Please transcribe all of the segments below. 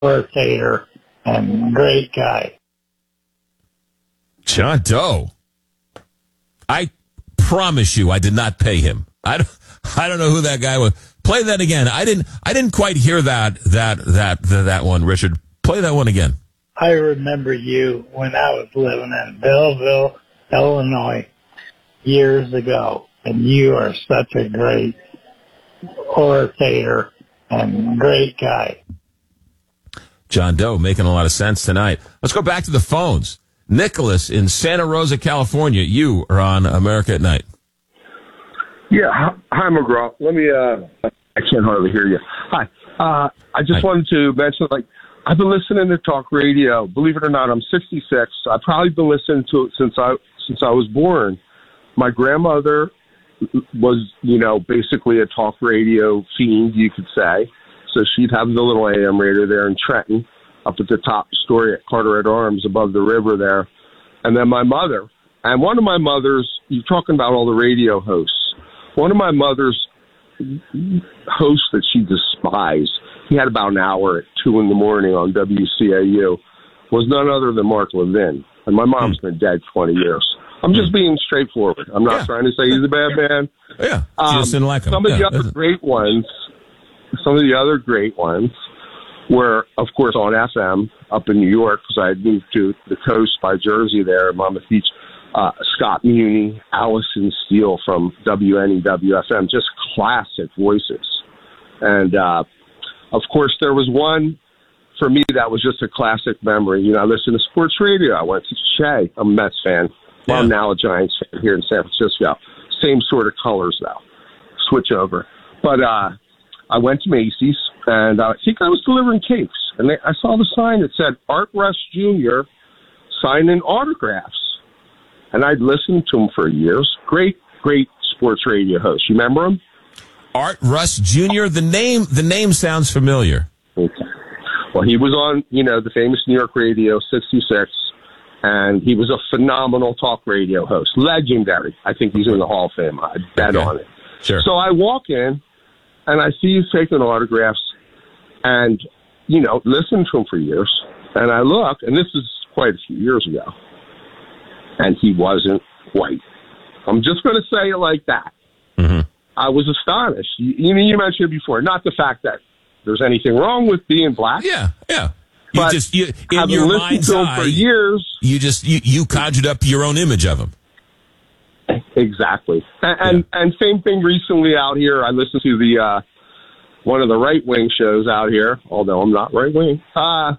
authoritator and great guy. John Doe. I promise you, I did not pay him. I don't know who that guy was. Play that again. I didn't quite hear that one, Richard. Play that one again. I remember you when I was living in Belleville, Illinois, years ago, and you are such a great orator and great guy. John Doe making a lot of sense tonight. Let's go back to the phones. Nicholas in Santa Rosa, California. You are on America at Night. Yeah. Hi, McGraw. Let me, I can't hardly hear you. Hi. I just wanted to mention, I've been listening to talk radio. Believe it or not, I'm 66. I've probably been listening to it since I was born. My grandmother was, basically a talk radio fiend, you could say. So she'd have the little AM radio there in Trenton, up at the top story at Carteret Arms above the river there. And then my mother, and one of my mother's, you're talking about all the radio hosts, one of my mother's hosts that she despised, he had about an hour at 2 a.m. on WCAU, was none other than Mark Levin. And my mom's been dead 20 years. I'm just being straightforward. I'm not trying to say he's a bad man. Yeah, she just didn't like him. Some of the other great ones were, of course, on FM up in New York, because I had moved to the coast by Jersey there, Monmouth Beach. Scott Muni, Allison Steele from WNEW-FM, just classic voices. And, of course, there was one for me that was just a classic memory. I listened to sports radio. I went to Shea. I'm a Mets fan. Well, I'm now a Giants fan here in San Francisco. Same sort of colors, though. Switch over. But I went to Macy's, and I think I was delivering cakes. And I saw the sign that said, Art Rush Jr. signing autographs. And I'd listened to him for years. Great sports radio host. You remember him? Art Rush Jr. The name sounds familiar. Okay. Well, he was on, the famous New York radio, 66, and he was a phenomenal talk radio host. Legendary. I think he's in the Hall of Fame. I bet on it. Sure. So I walk in, and I see he's taking autographs, and, listened to him for years. And I look, and this is quite a few years ago, and he wasn't white. I'm just going to say it like that. Mm-hmm. I was astonished. You mentioned it before. Not the fact that there's anything wrong with being black. Yeah. But In your mind's eye, for years, you conjured up your own image of him. Exactly. And same thing recently out here. I listened to the one of the right wing shows out here, although I'm not right wing. A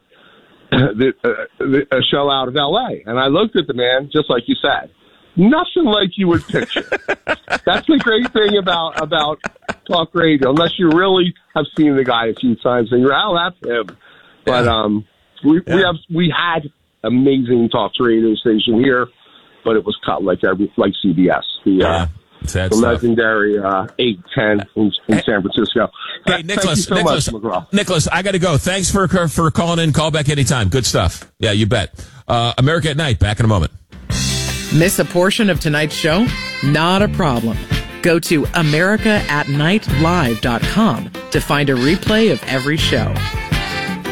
show out of L.A. And I looked at the man, just like you said, nothing like you would picture. That's the great thing about talk radio, unless you really have seen the guy a few times and you're, that's him. But we had amazing talk radio station here, but it was cut like CBS. The legendary 810 in San Francisco. Hey, Nicholas, I got to go. Thanks for calling in. Call back anytime. Good stuff. Yeah, you bet. America at Night, back in a moment. Miss a portion of tonight's show? Not a problem. Go to AmericaAtNightLive.com to find a replay of every show.